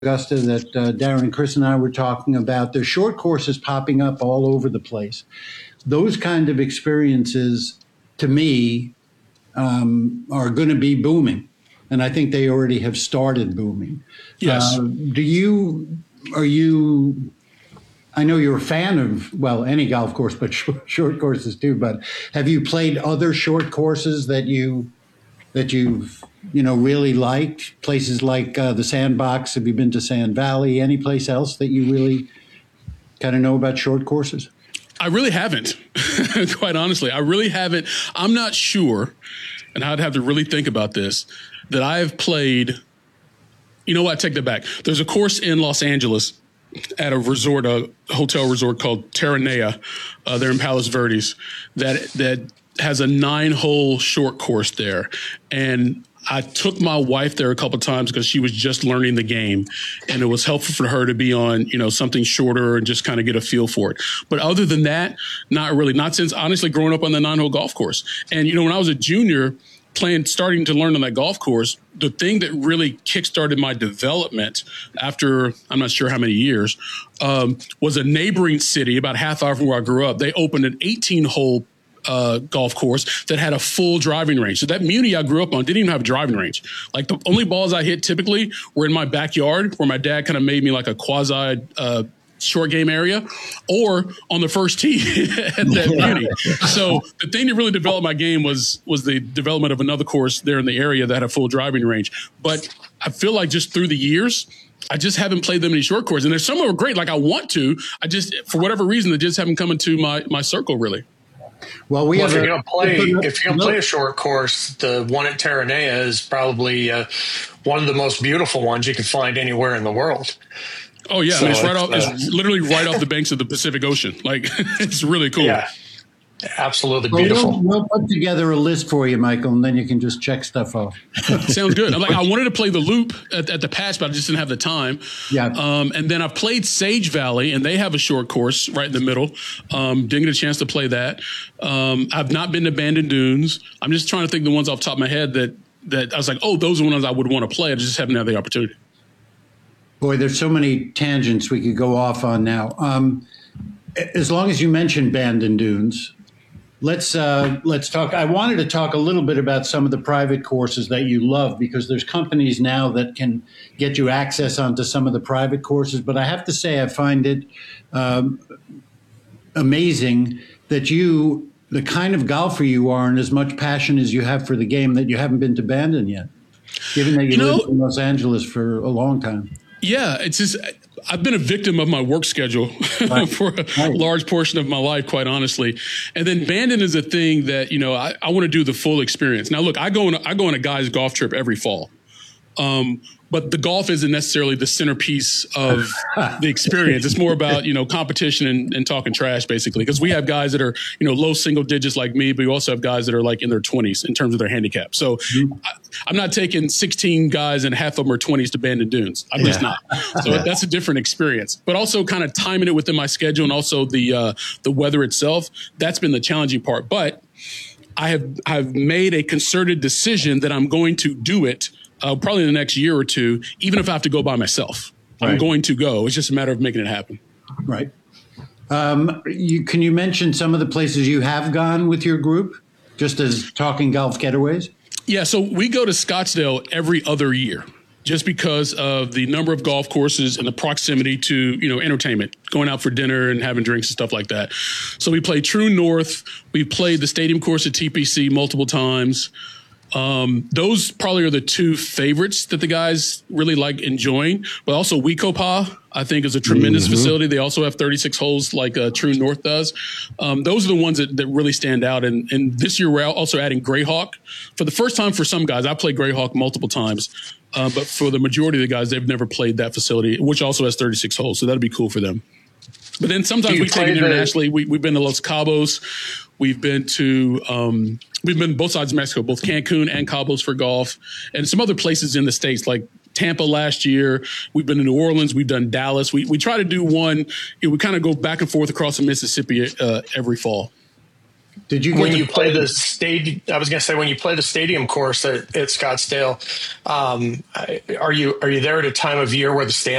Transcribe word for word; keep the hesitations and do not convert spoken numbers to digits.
Augusta that uh, Darren and Chris and I were talking about. There's short courses popping up all over the place. Those kind of experiences, to me, um, are going to be booming. And I think they already have started booming. Yes. Uh, do you, are you, I know you're a fan of, well, any golf course, but short, short courses too, but have you played other short courses that you, that you've, you know, really liked? Places like uh, the Sandbox, have you been to Sand Valley? Any place else that you really kind of know about short courses? I really haven't, quite honestly. I really haven't. I'm not sure, and I'd have to really think about this, that I have played, you know what, I take that back. There's a course in Los Angeles at a resort, a hotel resort called Terranea, uh, there in Palos Verdes, that that has a nine-hole short course there. And I took my wife there a couple of times because she was just learning the game, and it was helpful for her to be on, you know, something shorter and just kind of get a feel for it. But other than that, not really, not since honestly growing up on the nine-hole golf course. And, you know, when I was a junior playing, starting to learn on that golf course, the thing that really kickstarted my development after, I'm not sure how many years, um, was a neighboring city about half hour from where I grew up. They opened an eighteen-hole Uh, golf course that had a full driving range. So that Muni I grew up on didn't even have a driving range. Like the only balls I hit typically were in my backyard, where my dad kind of made me like a quasi uh, short game area, or on the first tee at that Muni. So the thing that really developed my game was was the development of another course there in the area that had a full driving range. But I feel like just through the years, I just haven't played them many short courses. And there's some that are great. Like I want to, I just, for whatever reason, they just haven't come into my my circle really. Well, we well, have if you're a, going to play, if you're going to play a short course, the one at Terranea is probably uh, one of the most beautiful ones you can find anywhere in the world. Oh yeah, so I mean, it's right it's, off. uh, It's literally right off the banks of the Pacific Ocean. Like it's really cool. Yeah, absolutely well, beautiful. We'll, we'll put together a list for you, Michael, and then you can just check stuff off. Sounds good. I'm like, I wanted to play the Loop at, at the Patch, but I just didn't have the time. Yeah. Um, and then I've played Sage Valley, and they have a short course right in the middle. Um, didn't get a chance to play that. Um, I've not been to Bandon Dunes. I'm just trying to think of the ones off the top of my head that that I was like, oh, those are the ones I would want to play. I just haven't had the opportunity. Boy, there's so many tangents we could go off on now. Um, as long as you mentioned Bandon Dunes, let's uh, let's talk. I wanted to talk a little bit about some of the private courses that you love, because there's companies now that can get you access onto some of the private courses. But I have to say, I find it um, amazing that you, the kind of golfer you are, and as much passion as you have for the game, that you haven't been to Bandon yet, given that you, You lived know, in Los Angeles for a long time. Yeah, it's just I've been a victim of my work schedule Right. for a Right. large portion of my life, quite honestly. And then Bandon is a thing that, you know, I, I want to do the full experience. Now, look, I go on I go on a guy's golf trip every fall. Um, but the golf isn't necessarily the centerpiece of the experience. It's more about, you know, competition and, and talking trash, basically, because we have guys that are, you know, low single digits like me, but we also have guys that are like in their twenties in terms of their handicap. So mm-hmm. I, I'm not taking sixteen guys and half of them are twenties to Bandon Dunes. I'm yeah. just not. So yeah. that's a different experience. But also kind of timing it within my schedule and also the uh, the weather itself. That's been the challenging part. But I have I've made a concerted decision that I'm going to do it. Uh, probably in the next year or two, even if I have to go by myself, right. I'm going to go. It's just a matter of making it happen. Right. Um, you, can you mention some of the places you have gone with your group, just as talking golf getaways? Yeah, so we go to Scottsdale every other year, just because of the number of golf courses and the proximity to, you know, entertainment, going out for dinner and having drinks and stuff like that. So we play True North. We played the stadium course at T P C multiple times. Um, those probably are the two favorites that the guys really like enjoying, but also Wekopa, I think, is a tremendous mm-hmm. facility. They also have thirty-six holes like uh, True North does. Um, those are the ones that, that really stand out. And, and this year we're also adding Greyhawk. For the first time for some guys, I've played Greyhawk multiple times, uh, but for the majority of the guys, they've never played that facility, which also has thirty-six holes. So that'll be cool for them. But then sometimes we take it internationally. We, we've been to Los Cabos. We've been to um, we've been both sides of Mexico, both Cancun and Cabos for golf, and some other places in the States like Tampa last year. We've been to New Orleans. We've done Dallas. We we try to do one. You know, we kind of go back and forth across the Mississippi uh, every fall. Did you get when to you play the stadium? I was going to say when you play the stadium course at, at Scottsdale, um, are you are you there at a time of year where the stands